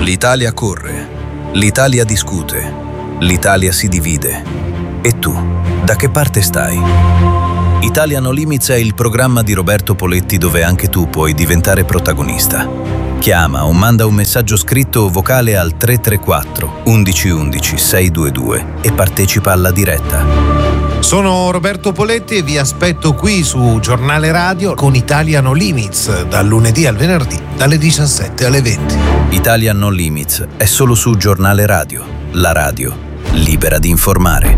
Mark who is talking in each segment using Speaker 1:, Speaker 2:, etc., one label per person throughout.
Speaker 1: L'Italia corre, l'Italia discute, l'Italia si divide. E tu, da che parte stai? Italia No Limits è il programma di Roberto Poletti dove anche tu puoi diventare protagonista. Chiama o manda un messaggio scritto o vocale al 334 1111 622 e partecipa alla diretta.
Speaker 2: Sono Roberto Poletti e vi aspetto qui su Giornale Radio con Italia No Limits, dal lunedì al venerdì, dalle 17 alle 20.
Speaker 1: Italia No Limits è solo su Giornale Radio, la radio libera di informare.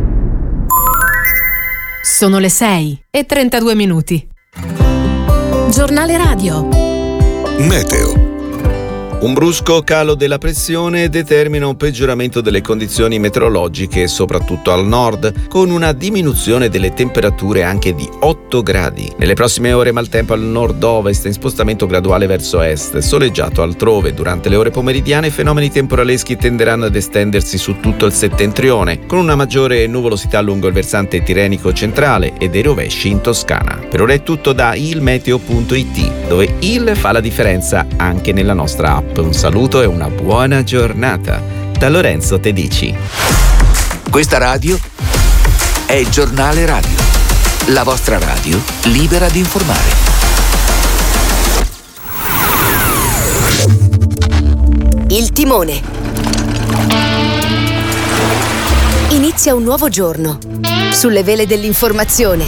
Speaker 3: Sono le 6:32. Giornale Radio.
Speaker 4: Meteo. Un brusco calo della pressione determina un peggioramento delle condizioni meteorologiche, soprattutto al nord, con una diminuzione delle temperature anche di 8 gradi. Nelle prossime ore maltempo al nord-ovest in spostamento graduale verso est, soleggiato altrove. Durante le ore pomeridiane fenomeni temporaleschi tenderanno ad estendersi su tutto il settentrione, con una maggiore nuvolosità lungo il versante tirrenico centrale e dei rovesci in Toscana. Per ora è tutto da ilmeteo.it, dove il fa la differenza anche nella nostra app. Un saluto e una buona giornata da Lorenzo Tedici.
Speaker 5: Questa radio è il Giornale Radio, la vostra radio libera di informare.
Speaker 6: Il timone. Inizia un nuovo giorno sulle vele dell'informazione.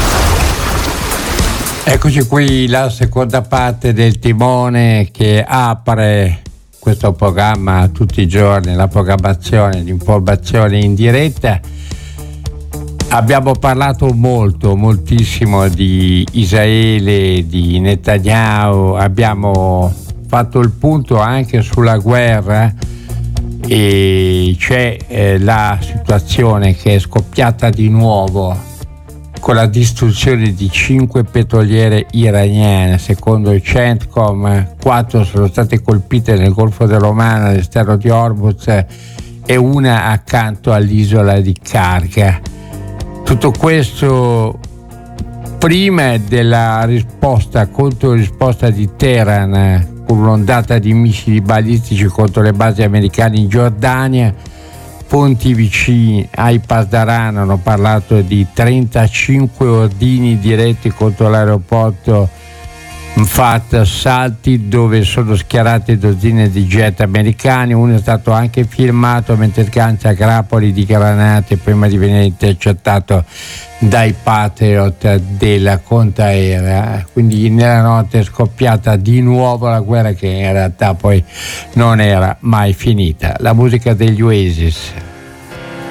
Speaker 7: Eccoci qui, la seconda parte del timone che apre questo programma tutti i giorni, la programmazione di informazione in diretta. Abbiamo parlato moltissimo di Israele, di Netanyahu, abbiamo fatto il punto anche sulla guerra e c'è la situazione che è scoppiata di nuovo con la distruzione di 5 petroliere iraniane. Secondo il CENTCOM 4 sono state colpite nel Golfo dell'Oman, all'esterno di Hormuz, e una accanto all'isola di Karga. Tutto questo prima della controrisposta di Teheran con un'ondata di missili balistici contro le basi americane in Giordania. Fonti vicini ai Pasdaran hanno parlato di 35 ordini diretti contro l'aeroporto Mfat assalti dove sono schierate dozzine di jet americani. Uno è stato anche filmato mentre sgancia grappoli di granate prima di venire intercettato dai Patriot della contraerea. Quindi nella notte è scoppiata di nuovo la guerra che in realtà poi non era mai finita. La musica degli Oasis.